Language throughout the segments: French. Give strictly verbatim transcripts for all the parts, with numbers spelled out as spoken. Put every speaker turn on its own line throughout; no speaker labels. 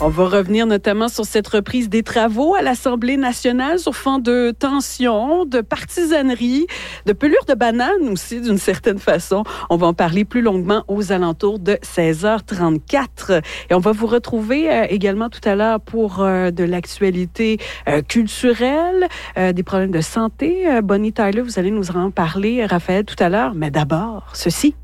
On va revenir notamment sur cette reprise des travaux à l'Assemblée nationale sur fond de tension, de partisanerie, de pelure de banane aussi d'une certaine façon. On va en parler plus longuement aux alentours de seize heures trente-quatre. Et on va vous retrouver euh, également tout à l'heure pour euh, de l'actualité euh, culturelle, euh, des problèmes de santé. Euh, Bonnie Tyler, vous allez nous en parler, Raphaël, tout à l'heure. Mais d'abord, ceci.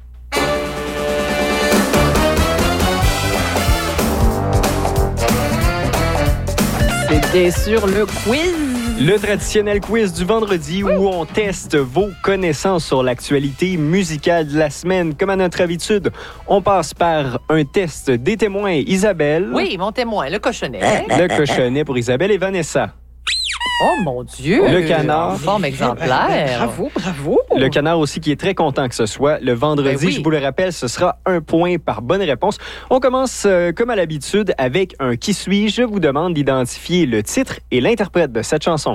C'est bien sûr le quiz.
Le traditionnel quiz du vendredi oui. où on teste vos connaissances sur l'actualité musicale de la semaine. Comme à notre habitude, on passe par un test des témoins. Isabelle.
Oui, mon témoin, le cochonnet.
Le cochonnet pour Isabelle et Vanessa.
Oh mon Dieu!
Le canard.
Forme exemplaire.
Bravo, bravo.
Le canard aussi qui est très content que ce soit. Le vendredi, ben oui. je vous le rappelle, ce sera un point par bonne réponse. On commence euh, comme à l'habitude avec un qui suis-je. Je vous demande d'identifier le titre et l'interprète de cette chanson.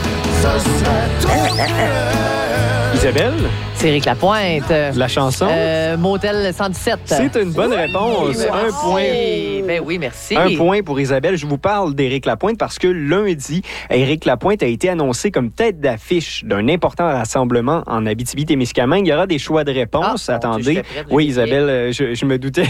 Isabelle?
C'est Éric Lapointe.
La chanson?
Euh, Motel cent dix-sept.
C'est une bonne oui, réponse.
Ben
un
merci.
point.
Ben oui, merci.
Un point pour Isabelle. Je vous parle d'Éric Lapointe parce que lundi, Éric Lapointe a été annoncé comme tête d'affiche d'un important rassemblement en Abitibi-Témiscamingue. Il y aura des choix de réponse. Ah, Attendez. Dieu, oui, Isabelle, je, je me doutais.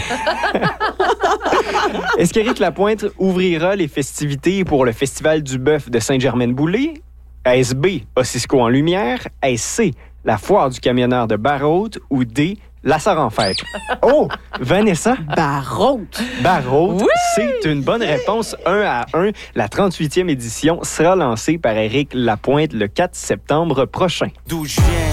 Est-ce qu'Éric Lapointe ouvrira les festivités pour le Festival du bœuf de Saint-Germain-de-Boulay? Est-ce B, Ossisco en lumière? Est-ce C, la foire du camionneur de Barrault? Ou D, la Sarre en fête? Oh, Vanessa?
Barrault.
Barrault,
oui!
C'est une bonne réponse. un à un. La trente-huitième édition sera lancée par Éric Lapointe le quatre septembre prochain.
D'où je viens,